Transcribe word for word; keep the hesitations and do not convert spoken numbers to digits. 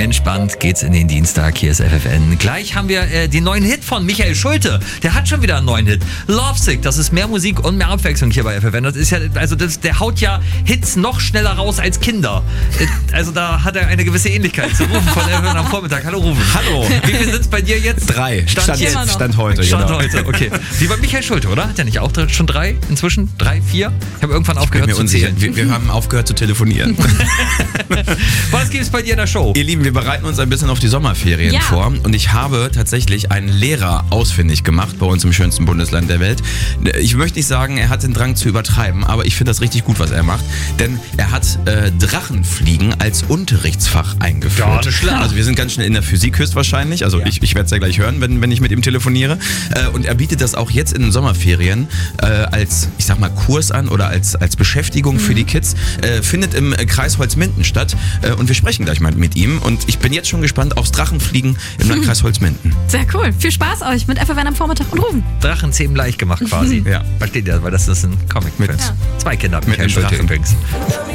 Entspannt geht's in den Dienstag. Hier ist F F N. Gleich haben wir äh, den neuen Hit von Michael Schulte. Der hat schon wieder einen neuen Hit. Lovesick. Das ist mehr Musik und mehr Abwechslung hier bei F F N. Das ist ja, also das, der haut ja Hits noch schneller raus als Kinder. Also da hat er eine gewisse Ähnlichkeit zu Rufen von F F N am Vormittag. Hallo Rufen. Hallo. Wie viel sind's bei dir jetzt? Drei. Stand, Stand, jetzt. Stand heute. Stand genau. heute, okay. Wie bei Michael Schulte, oder? Hat er nicht auch schon drei inzwischen? Drei, vier? Ich habe irgendwann aufgehört Ich bin mir zu unsicher. zählen. Wir, wir haben aufgehört zu telefonieren. Was gibt es bei dir in der Show? Ihr Lieben, wir bereiten uns ein bisschen auf die Sommerferien Ja. vor und ich habe tatsächlich einen Lehrer ausfindig gemacht bei uns im schönsten Bundesland der Welt. Ich möchte nicht sagen, er hat den Drang zu übertreiben, aber ich finde das richtig gut, was er macht, denn er hat äh, Drachenfliegen als Unterrichtsfach eingeführt. Ja, nicht schlecht. Also wir sind ganz schnell in der Physik höchstwahrscheinlich, also Ja. ich, ich werde es ja gleich hören, wenn, wenn ich mit ihm telefoniere. Äh, und er bietet das auch jetzt in den Sommerferien äh, als, ich sag mal, Kurs an oder als, als Beschäftigung mhm. für die Kids. Äh, findet im Kreis Holzminden statt äh, und wir sprechen gleich mal mit ihm und ich bin jetzt schon gespannt aufs Drachenfliegen im Landkreis Holzminden. Sehr cool. Viel Spaß euch mit F F N am Vormittag und Rufen. Drachenzähmen leicht gemacht quasi. Ja. Versteht ihr, weil das ist ein Comic mit Ja. zwei Kindern. Mit Michael einem Schulte Drachen. übrigens.